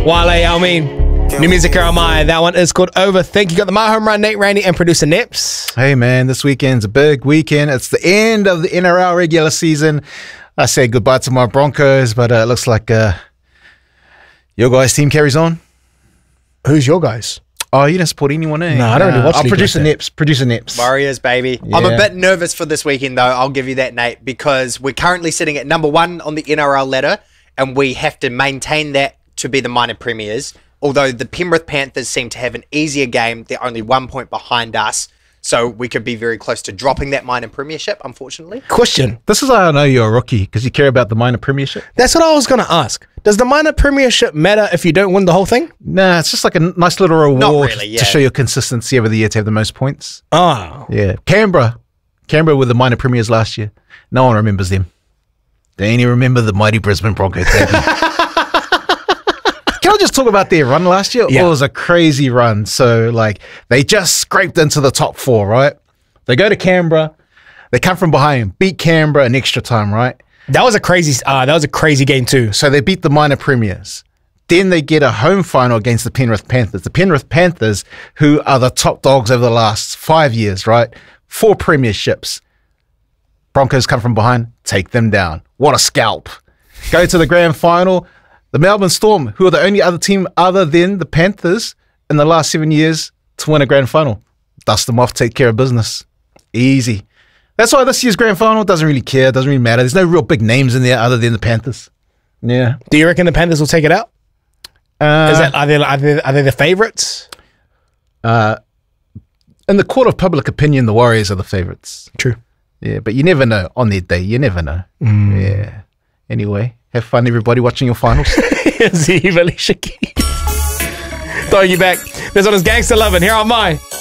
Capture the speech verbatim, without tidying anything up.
Wale, I mean, new music on my. That one is called Over. Thank you. Got the My Home Run, Nate Randy, and producer Nips. Hey, man, this weekend's a big weekend. It's the end of the N R L regular season. I said goodbye to my Broncos, but uh, it looks like uh, your guys' team carries on. Who's your guys? Oh, you didn't support anyone, eh? No, I don't really watch uh, League producer like that. Nips. Producer Nips. Warriors, baby. Yeah. I'm a bit nervous for this weekend, though. I'll give you that, Nate, because we're currently sitting at number one on the N R L ladder, and we have to maintain that to be the minor premiers. Although the Penrith Panthers seem to have an easier game, they're only one point behind us, so we could be very close to dropping that minor premiership, unfortunately. Question. This is how I know you're a rookie, because you care about the minor premiership. That's what I was going to ask. Does the minor premiership matter if you don't win the whole thing? Nah, it's just like a nice little reward really, yeah. to show your consistency over the year to have the most points. Oh. Yeah. Canberra. Canberra were the minor premiers last year. No one remembers them. They only remember the mighty Brisbane Broncos. Thank you. Can I just talk about their run last year? Yeah. It was a crazy run. So, like, they just scraped into the top four, right? They go to Canberra. They come from behind, beat Canberra in extra time, right? That was a crazy uh, that was a crazy game too. So they beat the minor premiers. Then they get a home final against the Penrith Panthers. The Penrith Panthers, who are the top dogs over the last five years, right? Four premierships. Broncos come from behind, take them down. What a scalp. Go to the grand final. The Melbourne Storm, who are the only other team other than the Panthers in the last seven years to win a grand final. Dust them off, take care of business. Easy. That's why this year's grand final doesn't really care, doesn't really matter. There's no real big names in there other than the Panthers. Yeah. Do you reckon the Panthers will take it out? Uh, Is that are they are they, are they the favourites? Uh, in the court of public opinion, the Warriors are the favourites. True. Yeah, but you never know on their day. You never know. Mm. Yeah. Anyway, have fun, everybody, watching your finals. See you, Alicia Keys. Throwing you back. This one is Gangsta Lovin' here on mine.